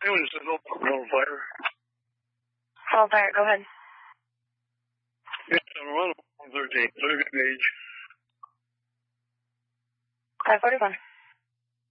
Anyone says, oh, I'm on fire. On fire, go ahead. Yeah, I'm around 113, 30 age. 541.